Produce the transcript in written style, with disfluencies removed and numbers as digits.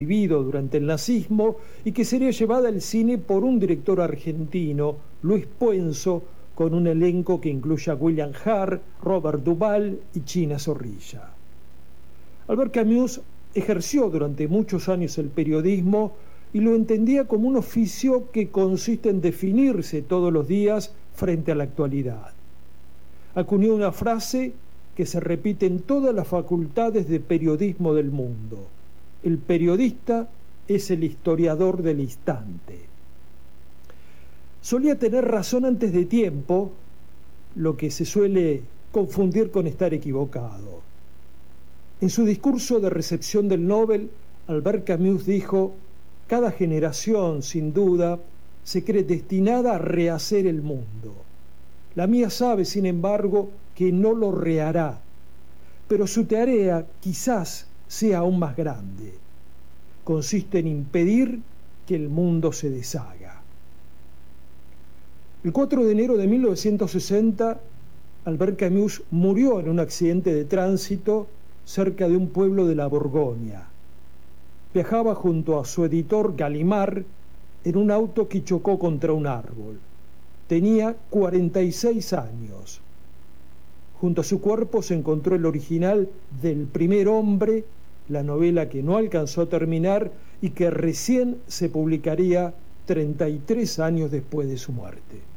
vivido durante el nazismo y que sería llevada al cine por un director argentino, Luis Puenzo, con un elenco que incluye a William Hart, Robert Duvall y China Zorrilla. Albert Camus ejerció durante muchos años el periodismo y lo entendía como un oficio que consiste en definirse todos los días frente a la actualidad. Acuñó una frase que se repite en todas las facultades de periodismo del mundo: el periodista es el historiador del instante. Solía tener razón antes de tiempo, lo que se suele confundir con estar equivocado. En su discurso de recepción del Nobel, Albert Camus dijo: cada generación, sin duda, se cree destinada a rehacer el mundo. La mía sabe, sin embargo, que no lo rehará, pero su tarea quizás sea aún más grande. Consiste en impedir que el mundo se deshaga. El 4 de enero de 1960, Albert Camus murió en un accidente de tránsito cerca de un pueblo de la Borgoña. Viajaba junto a su editor Gallimard en un auto que chocó contra un árbol. Tenía 46 años. Junto a su cuerpo se encontró el original del Primer Hombre, la novela que no alcanzó a terminar y que recién se publicaría 33 años después de su muerte.